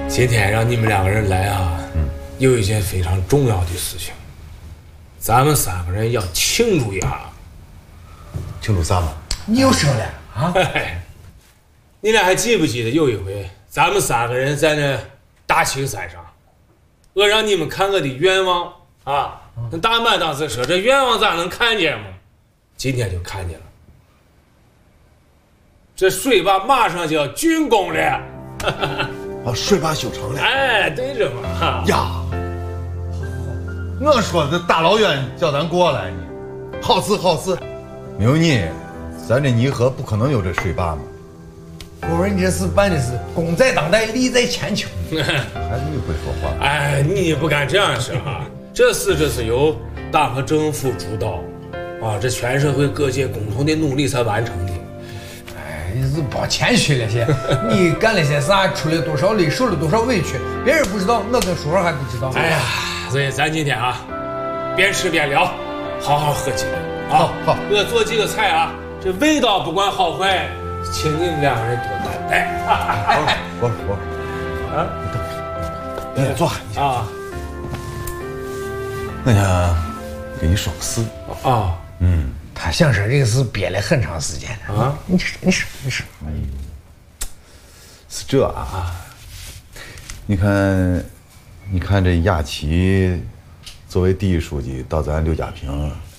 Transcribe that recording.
今天让你们两个人来啊，有一件非常重要的事情，咱们三个人要庆祝一下。 庆祝啥嘛？ 你又说了啊？ 你俩还记不记得有一回，咱们三个人在那大青山上，我让你们看我的愿望啊。那大满当时说这愿望咋能看见吗？今天就看见了，这水坝马上就要竣工了。 啊，水坝修成了。 哎，对着嘛。 呀，我说这大老远叫咱过来呢，好事好事。没有你，咱这泥河不可能有这水坝嘛。 我说你这事办的是功在当代，利在千秋。 还是你会说话。 哎，你不敢这样说啊！这是由党和政府主导，啊，这全社会各界共同的努力才完成的。 哎，你是别谦虚了些，你干了些啥，出了多少力，受了多少委屈，别人不知道，我跟叔儿还不知道。 哎呀，所以咱今天啊，边吃边聊，好好喝几杯啊！ 好， 我做几个菜啊，这味道不管好坏，请你们两个人多担待。 我啊， 你坐啊， 我想给你说个事。 啊， 他想说这个事憋了很长时间了啊。 你说。 是这啊，你看这亚琪作为第一书记到咱刘家坪